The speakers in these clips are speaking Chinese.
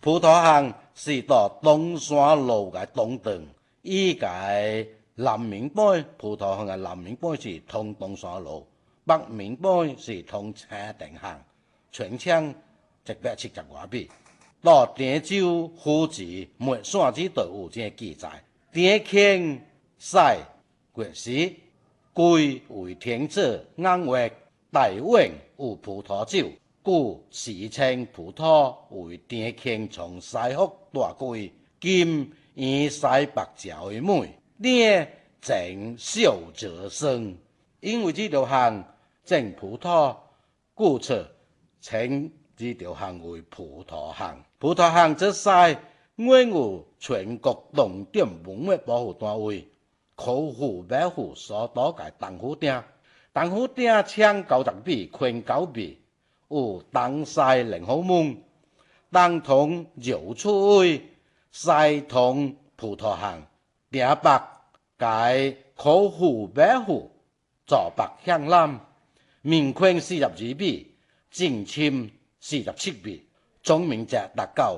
葡萄巷是到东山路嘅东段，伊个南面北葡萄巷嘅南面北是通东山路，北面北是通青田巷，全长170多米。到滇州府治末线子都有这记载，滇庆西国时，贵为天子硬月，大碗有葡萄酒，故时称葡萄为滇庆从西福大贵，今以西北桥为美，滇正小泽生。因为这条巷种葡萄，故此称这条巷为葡萄巷。葡萄巷这西原有全国重点文物保护单位考府买府所到嘅东府町，东府町长90米，宽9米，有东西连好门，东通绕出位，西通葡萄巷，顶北介考府买府，坐北向南，面宽42米，正深47米，总面积达到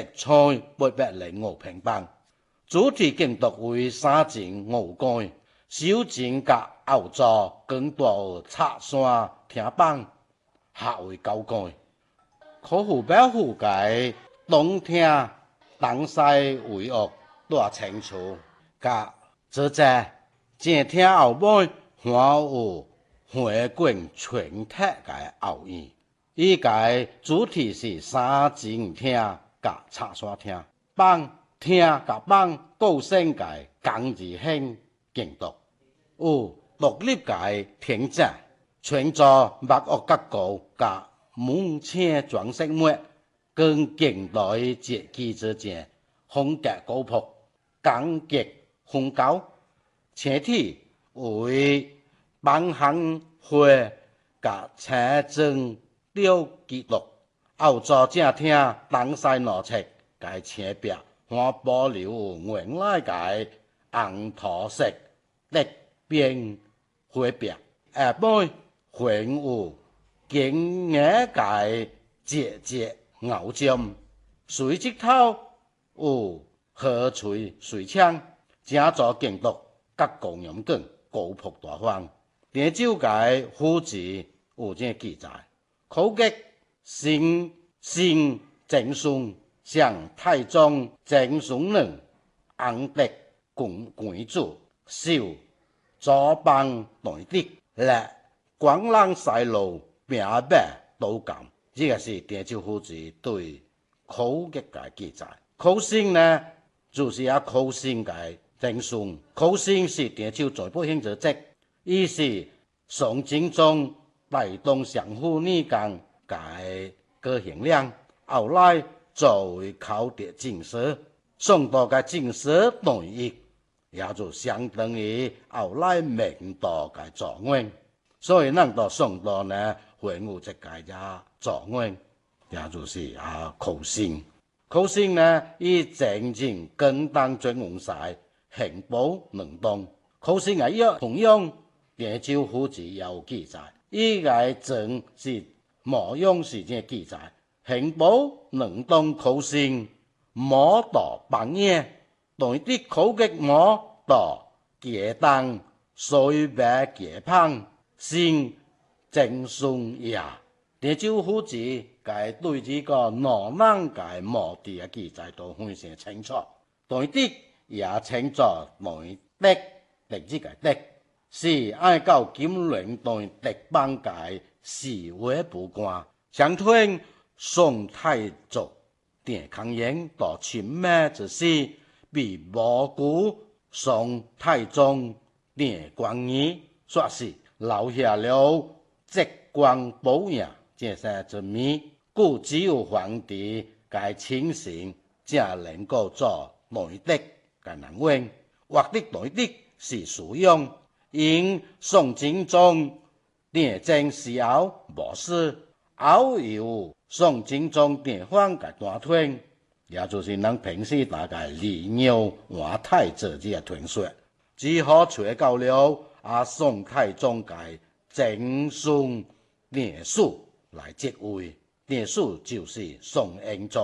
1,805平方。主体建筑为3层5间，首层甲后座广大插山厅板，下为9间。考府买府介东厅东西围屋大清厝，甲这在正厅后尾还有花冠全体嘅后院。伊个主体是3层厅甲插山厅板。厅甲板构成嘅工字型建筑，有独立嘅天井，全座木屋结构甲门青装饰物，跟近代设计之间风格古朴，工结分高，前体为板行花甲青砖雕记录，后座正厅东西两侧嘅青壁。还保留有原来嘅红土色立边花壁，下尾还有经眼嘅节节凹尖，垂直头有河垂水枪，整座建筑结构严谨，古朴大方。滇州嘅府志有这记载，考级新正顺。向太宗郑顺人洪德郡主受左邦内地และ广浪西路平白都监，这个是滇州府志对考级嘅记载。考生呢，就是考生嘅郑顺，考生是滇州最不兴之职，伊是宋真宗大东相府女工嘅个行量，后来作为考得进士，宋代嘅进士待遇，也就相当于后来明代嘅状元。所以咱到宋代呢，会有一个叫状元，也就是考生。考生呢，以正经更当准文赛，刑保两当。考生同样滇州府志也有记载，伊个证是模样是这记载。刑保两当考生，摸到半夜，对的考级摸到结当水白结胖，先正顺也。滇州府志介对这个两人介目的嘅记载都非常清楚，对的也清楚对的这个的，是按照金陵对的邦介示威不官，相推。宋太祖田康元到秦灭之时，被蘑菇宋太宗田光义所死，留下了浙光保养这些之谜，故只有皇帝该亲信才能够做内的嘅人员，或的内的是属用，因宋真宗田正时候无死，后有。宋真宗电方嘅单传，也就是咱平时大概李牛换太子这个传说，只好找到了宋太宗嘅正顺殿书来即位，殿书就是宋英宗。